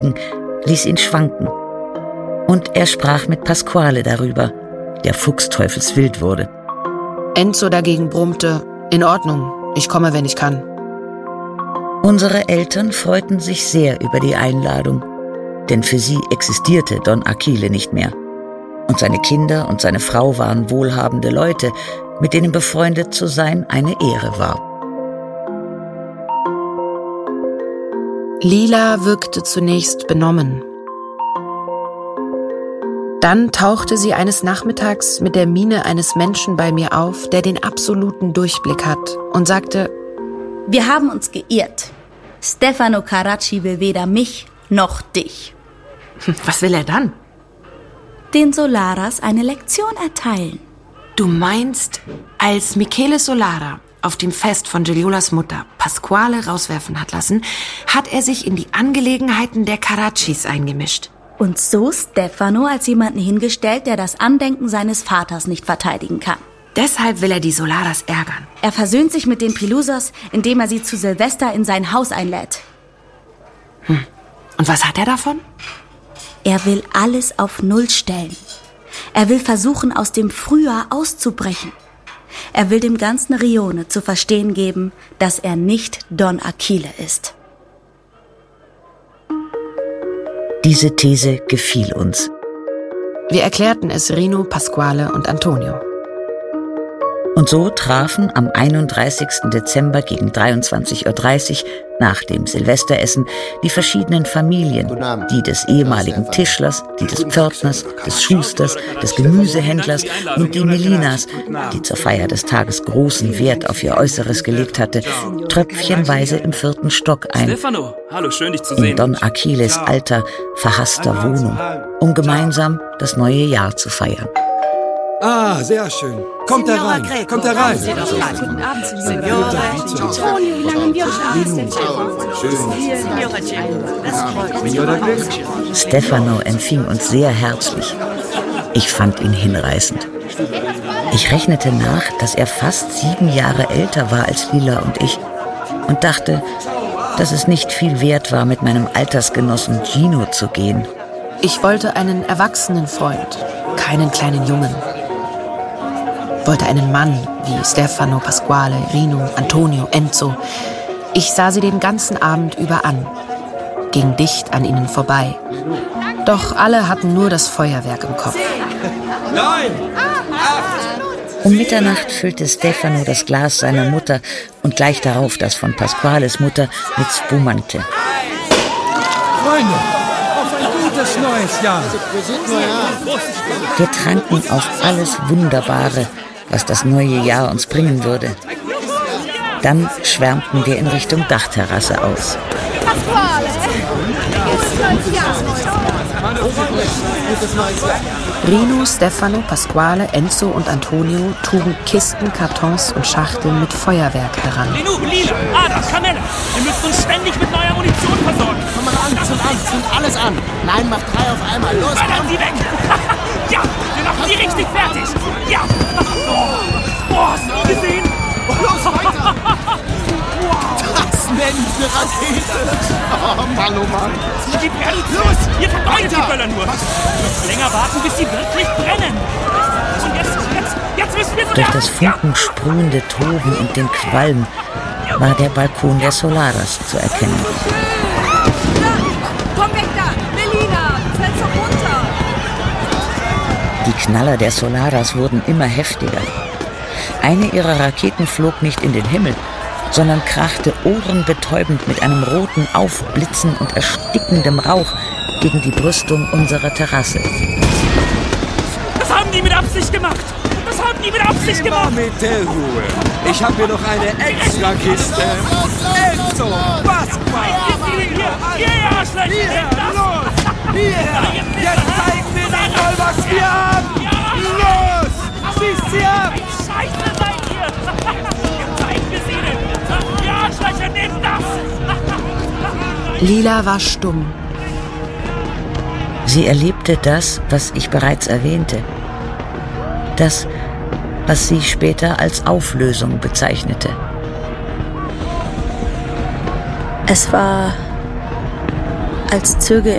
Blicken ließ ihn schwanken. Und er sprach mit Pasquale darüber, der fuchsteufelswild wurde. Enzo dagegen brummte: In Ordnung, ich komme, wenn ich kann. Unsere Eltern freuten sich sehr über die Einladung, denn für sie existierte Don Achille nicht mehr. Und seine Kinder und seine Frau waren wohlhabende Leute, mit denen befreundet zu sein eine Ehre war. Lila wirkte zunächst benommen. Dann tauchte sie eines Nachmittags mit der Miene eines Menschen bei mir auf, der den absoluten Durchblick hat, und sagte: Wir haben uns geirrt. Stefano Carracci will weder mich noch dich. Was will er dann? Den Solaras eine Lektion erteilen. Du meinst, als Michele Solara auf dem Fest von Giliolas Mutter Pasquale rauswerfen hat lassen, hat er sich in die Angelegenheiten der Carraccis eingemischt. Und so Stefano als jemanden hingestellt, der das Andenken seines Vaters nicht verteidigen kann. Deshalb will er die Solaras ärgern. Er versöhnt sich mit den Pilusos, indem er sie zu Silvester in sein Haus einlädt. Und was hat er davon? Er will alles auf Null stellen. Er will versuchen, aus dem Frühjahr auszubrechen. Er will dem ganzen Rione zu verstehen geben, dass er nicht Don Achille ist. Diese These gefiel uns. Wir erklärten es Rino, Pasquale und Antonio. Und so trafen am 31. Dezember gegen 23:30 Uhr nach dem Silvesteressen die verschiedenen Familien, die des ehemaligen Tischlers, die des Pförtners, des Schusters, des Gemüsehändlers und die Melinas, die zur Feier des Tages großen Wert auf ihr Äußeres gelegt hatte, tröpfchenweise im 4. Stock ein, Stefano, hallo, schön dich zu sehen. in Don Achilles alter, verhasster Wohnung, um gemeinsam das neue Jahr zu feiern. Ah, sehr schön. Kommt herein, kommt herein. Guten Abend, Signore. Antonio, wie lange wir schon Stefano empfing uns sehr herzlich. Ich fand ihn hinreißend. Ich rechnete nach, dass er fast 7 Jahre älter war als Lila und ich und dachte, dass es nicht viel wert war, mit meinem Altersgenossen Gino zu gehen. Ich wollte einen erwachsenen Freund, keinen kleinen Jungen. Wollte einen Mann wie Stefano, Pasquale, Rino, Antonio, Enzo. Ich sah sie den ganzen Abend über an, ging dicht an ihnen vorbei. Doch alle hatten nur das Feuerwerk im Kopf. 9, 8. Um Mitternacht füllte Stefano das Glas seiner Mutter und gleich darauf das von Pasquales Mutter mit Spumante. Freunde, auf ein gutes neues Jahr. Wir tranken auf alles Wunderbare, was das neue Jahr uns bringen würde. Dann schwärmten wir in Richtung Dachterrasse aus. Rino, Stefano, Pasquale, Enzo und Antonio trugen Kisten, Kartons und Schachteln mit Feuerwerk heran. Linu, Lila, Ada, Camella, wir müssen uns ständig mit neuer Munition versorgen. Komm mal an, zünd alles an. Nein, mach 3 auf einmal, los! Ballern Sie weg! Ja, wir machen Sie richtig fertig! Ja! Oh, hast du ihn gesehen? Los, weiter! Das nennt eine Rakete! Oh Mann, oh Mann! Die brennen los! Ihr verbreitet die Böller nur! Wir müssen länger warten, bis sie wirklich brennen! Und jetzt müssen wir so... Durch das funkensprühende Toben und den Qualm war der Balkon der Solaras zu erkennen. Komm weg da! Melina, du fällst doch runter! Die Knaller der Solaras wurden immer heftiger. Eine ihrer Raketen flog nicht in den Himmel, sondern krachte ohrenbetäubend mit einem roten Aufblitzen und erstickendem Rauch gegen die Brüstung unserer Terrasse. Das haben die mit Absicht gemacht! Das haben die mit Absicht gemacht! Mit der Ruhe. Ich habe hier noch eine extra Kiste. Enzo, Pasquale. Hier, Arschlecht! Hier, los! Hier! Jetzt zeigen wir denen mal, was wir haben! Los! Schießt sie ab! Scheiße seid ihr! Jetzt zeigen wir sie ihnen! Ja, Arschlechte, nehmt das! Lila war stumm. Sie erlebte das, was ich bereits erwähnte. Das, was sie später als Auflösung bezeichnete. Es war, als zöge